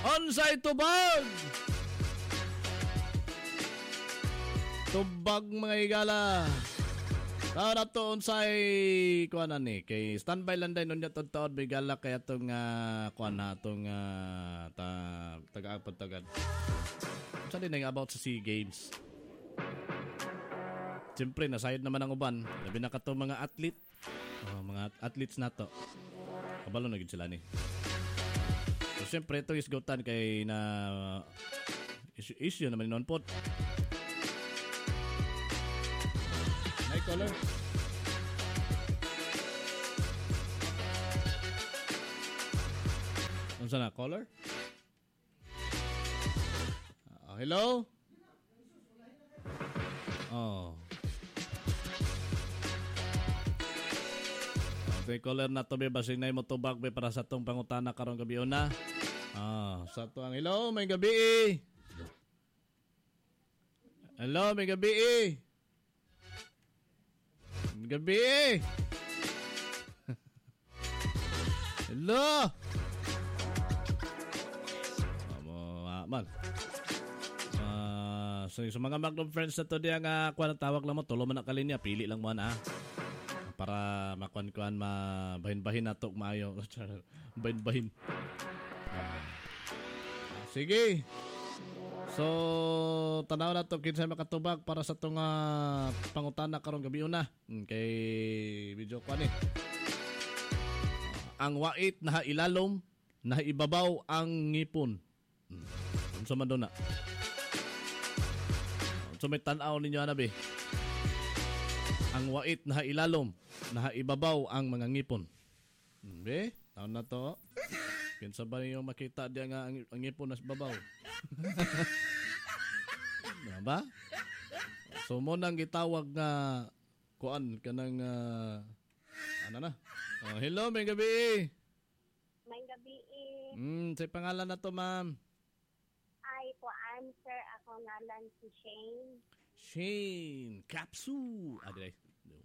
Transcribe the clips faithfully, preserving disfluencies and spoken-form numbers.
Unsay tubag? Tubag mga higala. Tao na to unsay kuan na ni kay standby lang din unya tod-tod bigala kay atong uh, kuan na atong uh, ta taga-apod tagad. Sa din about sa SEA Games. Siyempre nasayod naman ang uban. Labi na kato mga athlete. Oh, mga athletes na to. Kabalo na gid sila ni. So siyempre ito is gautan kay na issue, issue naman noon po. May color. Ano sana? Color? Uh, hello? Oh. Okay, color na to be. Basing na mo tubag be para sa tong pangutana karong gabi una. Ah, sa to ang hello, may gabi. Hello, may gabi. Gabi! Hello! Amo, amal. Ah, so, so mga Magnum friends na to diya nga kuan tawag lang mo, tulo man na kalinya, pili lang mo na. Para makuan-kuan mabahin-bahin nato maayo. Bahin-bahin. Ah. Sige. So, tanaw na to kinsa makatubag para sa tong uh, pangutana karong gabi una. Kay video ko ni. Ang wait na ilalom, na ibabaw ang ngipon. Hmm. Unsa man do na? Unsa may tan-aw ninyo ana be? Ang wait na ilalom, na ibabaw ang mga ngipon. Hmm, be, taon na to. Kinsa ba niyo makita diya nga ang, ang ngipon nas babaw? Ba? So mo nang gitawag nga kuan kanang uh, ano na? Oh, hello, may gabi. May gabi. Hmm, say pangalan na to, ma'am. Ay, po answer ako ngalan si Shane. Shane, Kapsu. Ah, dire.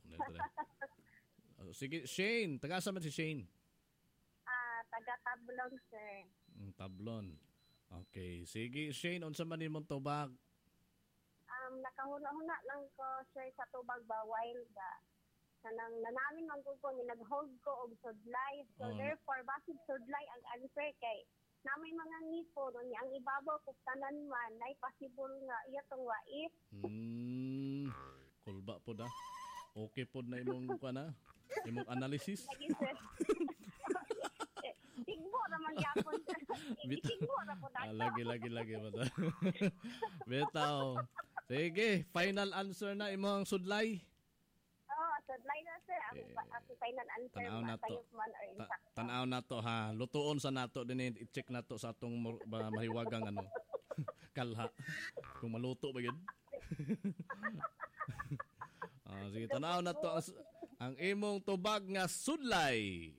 Oh, sige, Shane, taga saan man si Shane? Ah, taga Tablon, sir. Mm, Tablon. Okay, sige, Shane, unsa man nimong tubag? Um, nakahuna-huna lang ko, sir, sa tubag ba, wild ga. Kanang nanamin man ko ko, nag-hold ko og sudlay. So, Oh. therefore, bakit sudlay ang answer kay na may mga ngipon, ni ang ibabaw kung tanan man, na possible nga iya tong wait. Hmm, kulba po da. Okay po na imong kuan na. Imong analysis. Lagi, sir. Tigbo naman yapon, sir. Tigbo na po Ah, dato. lagi, lagi, lagi. Betaw. Sige, final answer na imong sudlay. Oh, sudlay na, sir. Ako, Eh, ako final answer, tanaw na to. matayog man or Ta- insakto. tanaw na to ha. Lutuon sa nato din i-check na to sa atong mur- ba, mahiwagang ano. Kalha. Kung maluto ba yun? Ah, sige, tanaw na to. Ang, ang imong tubag nga sudlay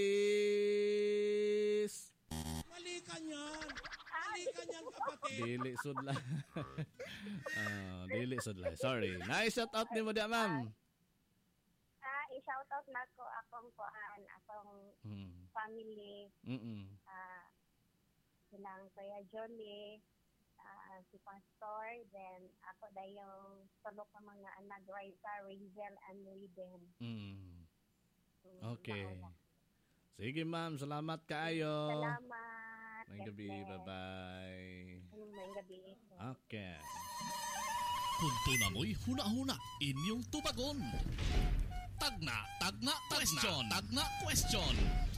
is Mali ka niyan. Mali ka niyan, kapatid. dili sudlay. Ah, dili sudlay. Sorry. Na-shout out ni mo dia, ma'am. Ah, i-shoutout na ko akong kuan, akong Hmm. family, Mm. ah, silang Kuya Jolie, ah, si Pastor, then ako na yung tulok ng mga anak, Raisa, Razel, and Raiden. Mm. Mm, Okay. bahala. Sige, ma'am. Salamat kaayo. Salamat. May gabi. God bless. Bye-bye. Mm, May gabi. Okay. Punto na mo'y huna-huna inyong tubagon. Tagna, tagna, question, tagna, question.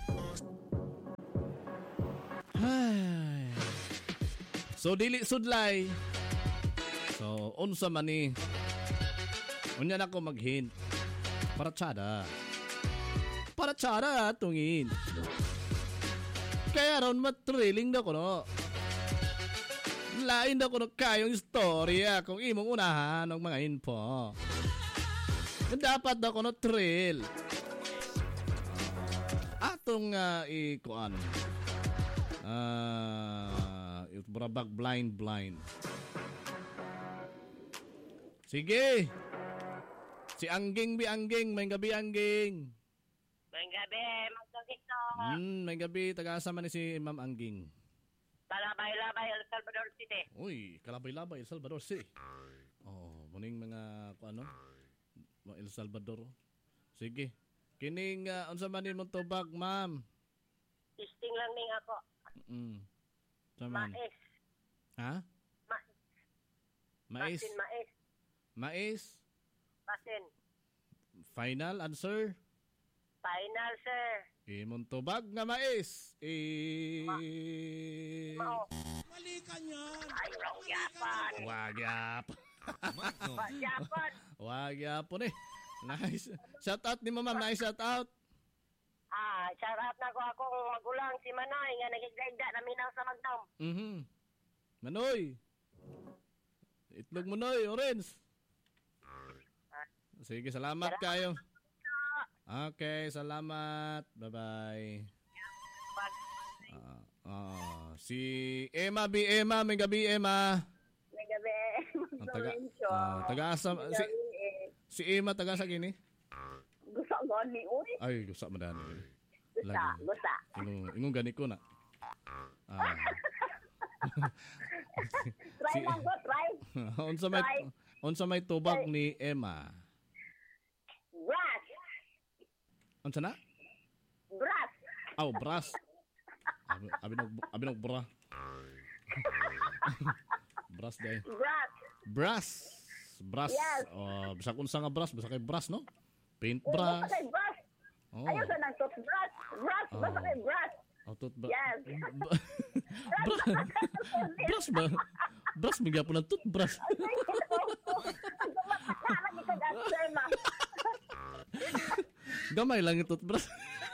Ay. So, dili sudlay. So, unsa man ni. Unya na ko mag-hint. Para tsada. Para tsada, tungin. Kaya ron matrilling na ko, no? Lain na ko no kayong istorya kung imong unahan ng mga info. Dapat na ko no thrill. Atong uh, ikuan. Ah, uh, brabag blind blind. Sige. Si Angging bi Angging, may gabi Angging. May gabi, magkakito. Hmm, may gabi taga-asa man ni si Ma'am Angging. Balabay-labay, El Salvador City. Uy, kalabay-labay, El Salvador City. Oh, muning mga kung ano, mga El Salvador. Sige. Kining uh, unsa man nimong tubag, ma'am? Testing lang ning ako. Mm. Saman. Mais. Ha? Ma- Mais. Basin, mais. Mais. Basin. Final answer. Final, sir. Imong tubag nga mais. Eh. Mao. Mali ka niyan. Ay, wrong yapan. Wag yap. Magnum. Wag yapan. Wag yapon eh. Nice. Shout out ni ma'am, nice shout out. Ah, charap na ko akong magulang si Manoy nga nagigdaigda na minaw sa Magnum. Mhm. Manoy. Itlog Manoy, orange. Sige, salamat kayo. Okay, salamat. Bye-bye. Ah, ah, si Emma B. Emma, may gabi Emma. May gabi. Ang taga, ah, taga asa, si, si Emma taga sa gini? Gusto ko ni uy. Ay, gusto madani. Gusto, gusto. Ingon, ingon gani ko na. Ah. Try Si- lang ko, try. unsa may unsa may tubag ni Emma? Brass. Unsa na? Brass. Aw, brass. Abi abi nog abi nog bra. Brass day. Brass. Brass. Brass. Yes. Oh, basta unsa nga brass, basta kay brass, no? Paint Uy, brass. basta kay brass. Oh. Ayaw sa nang toothbrush. Brass, basta Oh. kay brass. Oh, toothbrush. Yes. Bra- Brass ba? Brass mi gyapon ang toothbrush. Lagi ka answer ma. Gamay lang yung toothbrush.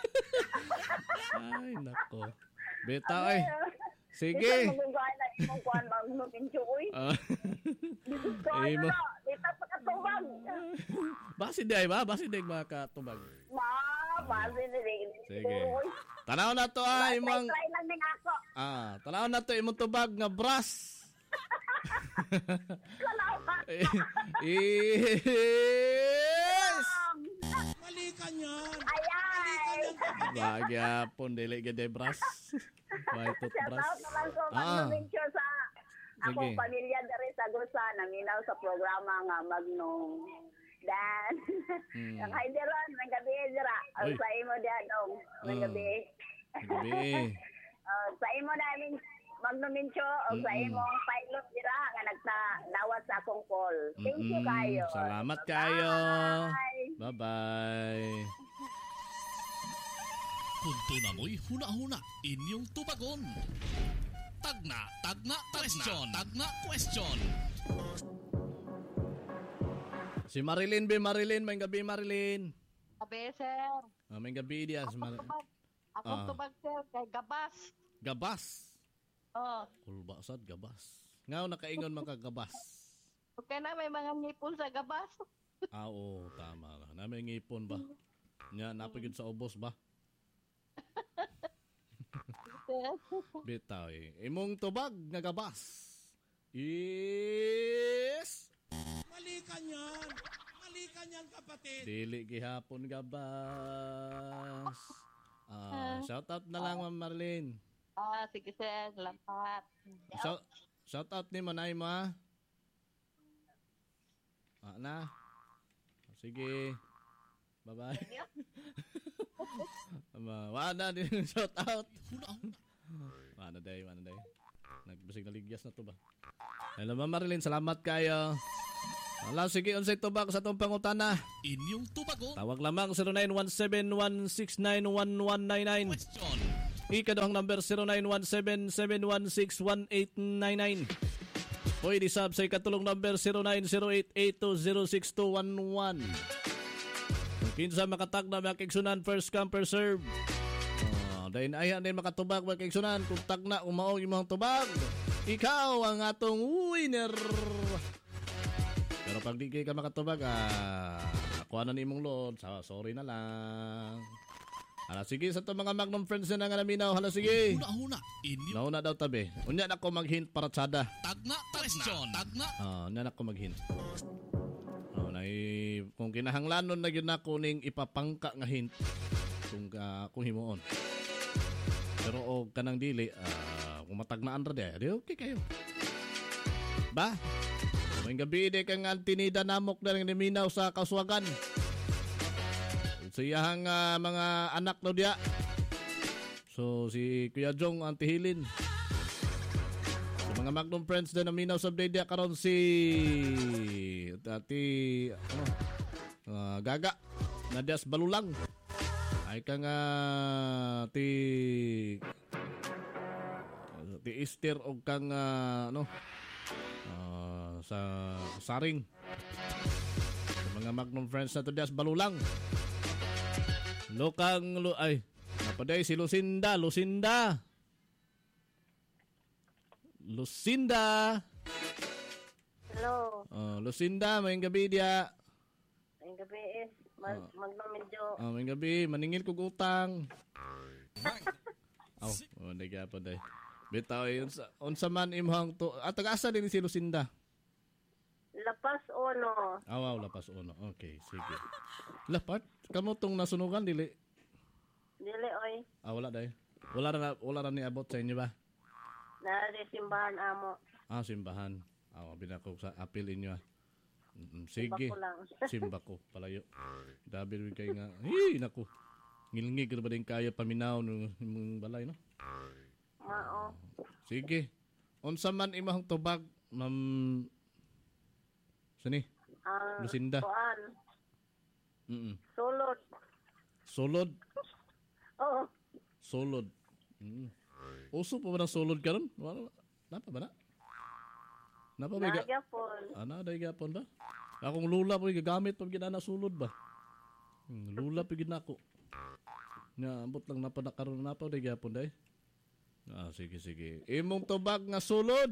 Ay, nako. Beta ay. Sige. Ito magagawa na imong kuhan mag enjoy. Ah. So, Eh, ano mo- na, dito pa katubag. Basi di ay ba? Basi di makatubag. Ma, basi ni Sige. Tanaw na to ay imong Try lang din ako. ah, tanaw na to imong tubag nga brass. Salamat. Yes! Mali ka niyan. Ayay. Magyapon dili gid brass. May Shout toothbrush. out naman ko Ah. mag-mention sa akong Sige. pamilya dari sa Gusa na minaw sa programa nga Magnum. Dan, Hmm. ang haideron, may gabi dira. Ang Uy. sa imo diyan, dong. May Ah. gabi. Gabi. Ah, sa imo namin Magnum Mincho, o sa Mm-mm. imo pilot dira nga nagta-dawat sa akong call. Thank you Mm-mm. kayo. Salamat kayo. Bye. Bye-bye. Punto na mo'y huna-huna inyong tubagon. Tagna, tagna, question, tagna, question. Si Marilyn B. Marilyn, may gabi Marilyn. Sabi, sir. Ah, may gabi diya. Si Ako Mar- tubag. Ako Ah. tubag, sir. Kay Gabas. Gabas. Oh. Kulba sad gabas. Ngaw nakaingon man ka gabas. Okay na, may mga ngipon sa Gabas. Ah, oo, tama na. Namin ngipon ba? Nya napagid sa ubos ba? Sir. Bitaw eh. Imong tubag nga gabas. Is Mali ka niyan. Mali ka niyan, kapatid. dili gihapon gabas. Ah, shout out na lang Ma'am Marlene. Ah, sige, sir. Salamat. Shout, shout out ni Manay mo ha. Ah, na. Sige. Bye-bye. Ama, wala din yung shout out. Wala day, wala day. Nagbasig na ligyas na to ba? Hello Ma'am Marilyn, salamat kayo. Wala, sige, unsay tubag sa itong pangutana. Inyong tubagon. Tawag lamang zero nine one seven one six nine one one nine nine. Question. Ikaduhang number zero nine one seven seven one six one eight nine nine. Pwede sub sa ikatulong number zero nine zero eight eight two zero six two one one. Kung kinsa makatag na makiksunan, first come first serve. Oh, dahil ayan din makatubag makiksunan. Kung tag na umaong imong tubag, ikaw ang atong winner. Pero pag di kayo ka makatubag, ah, nakuha na ni imong load. Sorry na lang. Hala, sige sa to mga Magnum friends na nga naminaw. Hala, sige. Huna-huna inyong Nauna daw tabi. Unya na ko mag-hint para tsada. tagna, question, tagna. Ah, unya na ko mag-hint. Oh, na kung kinahanglanon na gyud nako ning ipapangka nga hint kung uh, kung himuon. Pero og kanang dili, ah, kung matagnaan ra di, di okay kayo. Ba? May gabi di kang antinida namok na ng niminaw sa Kaswagan. Siyahang uh, mga anak no dia. So si Kuya Jong antihilin. So, mga Magnum friends na naminaw sa day dia karon si Ati ano uh, Gaga Nadias Balulang. Ay kang uh, ti ti Easter o kang uh, ano uh, sa Saring. So, mga Magnum friends na to Dias Balulang. Lokang lu ay napaday si Lucinda, Lucinda. Lucinda. Hello. Oh, Lucinda, may gabi dia. Ang gabi is mag Oh. magmamedyo. Oh, may gabi, maningil kog utang. Aw, oh, nagapa day. Bitaw unsa unsa man imong to. At taga-asa din si Lucinda. Lapas Ono. Ah, wow, lapas uno. Okay, sige. Lapat, kamo tong nasunugan dili. Dili oy. Ah, wala day. Wala na wala na ni abot sa inyo ba? Nari simbahan amo. Ah, simbahan. Ah, binako sa apil inyo. Ah. Mm, sige. Simba ko lang. Simba ko palayo. Dabil wi kay nga. Hey, nako. Ngilngig ra ba din kaya paminaw ng imong balay no? Mao. Sige. Unsa man imong tubag, Ma'am Sini? Ang Lucinda. kuan. Mm. Sulod. Solod, Oo. solod. Mm. Uso pa ba ng solod karon? Wala. Napa ba na? Napa ba? Ga- Nagyapon. Ana day gapon ba? Akong lula pa gagamit pag ginana sulod ba? Hmm, lula pa ginako. Nga ambot lang napa nakaroon na pa day gapon day. Ah, sige sige. Imong tubag nga sulod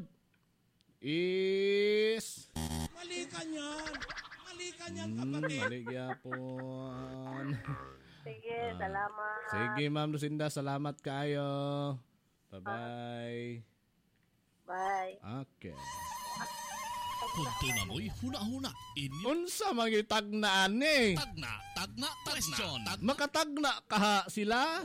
is Mali ka niyan. Mali ka niyan, hmm, kapatid. mali gyapon. Sige, Ah. salamat. Sige Ma'am Lucinda, salamat kayo. Bye-bye. Bye. Okay. Punto na mo'y huna-huna. Inyong Unsa magitag na ani? tagna, tagna, question. Tagna, Makatagna kaha sila.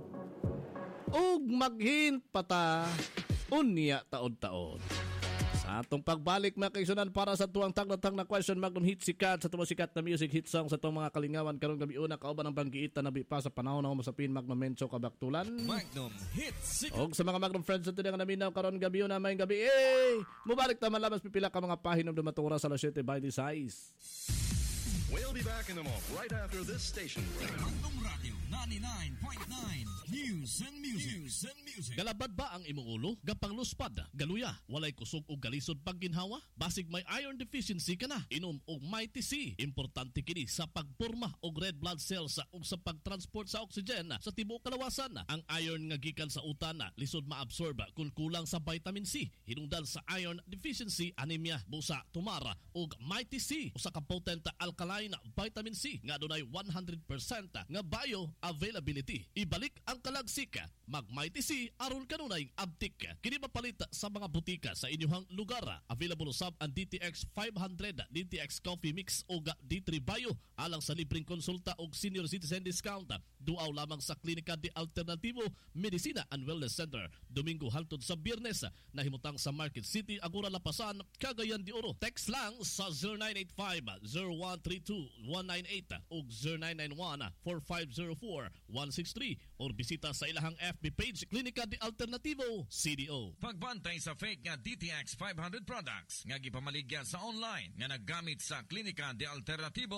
Ug maghint pata unya taod-taod. Sa atong pagbalik mga kaigsunan para sa tuwang tagna-tag na question Magnum hit sikat sa tuwang sikat na music hit song sa tuwang mga kalingawan karong gabi una kauban ang banggiita na pa sa panahon na masapin Magnum Menso Kabaktulan. Magnum Hits. Og sa mga Magnum friends na tunay nga naminaw karon gabi una may gabi eh mubalik ta man labas pipila ka mga pahinom dumatura sa alas siyete by the size. We'll be back in a moment, right after this station. Magnum Radio ninety-nine point nine. News and music. News and music. galabad ba ang imong ulo? Gapang luspad, galuya, walay kusog o galisod pag ginhawa? Basig may iron deficiency ka na, inom og Mighty C. Importante kini sa pagporma og red blood cells ug sa pagtransport sa oxygen sa tibuok kalawasan. Ang iron nga gikan sa utana lisod maabsorb kung kulang sa vitamin C. Hinungdan sa iron deficiency, anemia, busa, tumara ug Mighty C usa ka potent alkaline vitamin C nga dunay one hundred percent nga bio-availability. Ibalik ang kalagsika, mag Mighty C aron kanunay abtik. Kini mapalit sa mga butika sa inyong lugar. Available usab ang D T X five hundred, D T X Coffee Mix o D three Bio alang sa libreng konsulta og senior citizen discount. Duaw lamang sa Klinika de Alternativo Medicina and Wellness Center. Domingo hangtod sa Biyernes nahimutang sa Market City, Agora Lapasan, Cagayan de Oro. Text lang sa zero nine eight five, zero one three two, one nine eight o zero nine nine one, four five zero four, one six three or bisita sa ilahang F B page Klinika de Alternativo C D O. Pagbantay sa fake nga D T X five hundred products nga gipamaligya sa online nga naggamit sa Klinika de Alternativo